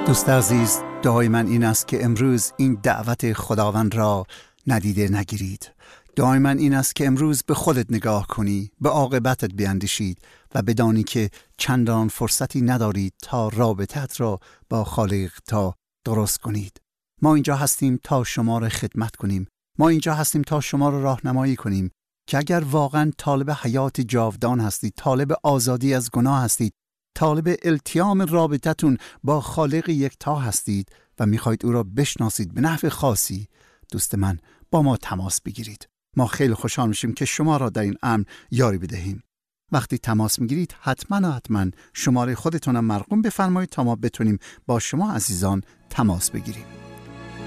دوست عزیز، دعای من این است که امروز این دعوت خداوند را ندیده نگیرید. دعای من این است که امروز به خودت نگاه کنی، به عاقبتت بیندیشید و بدانی که چندان فرصتی ندارید تا رابطت را با خالق تا درست کنید. ما اینجا هستیم تا شما را خدمت کنیم. ما اینجا هستیم تا شما را راهنمایی کنیم که اگر واقعا طالب حیات جاودان هستید، طالب آزادی از گناه هستید، طالب التیام رابطتون با خالق یکتا هستید و میخواید او را بشناسید به نحو خاصی، دوست من، با ما تماس بگیرید. ما خیلی خوشحال میشیم که شما را در این امر یاری بدهیم. وقتی تماس میگیرید حتما شماره خودتون هم مرقوم بفرمایید تا ما بتونیم با شما عزیزان تماس بگیریم.